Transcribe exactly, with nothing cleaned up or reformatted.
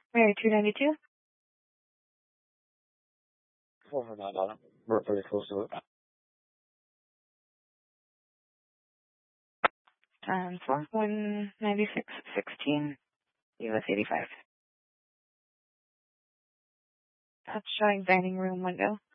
Mary two ninety-two. four hundred nine on it. We're pretty close to it. Time four, one ninety-six sixteen, U S eighty-five. That's showing dining room window.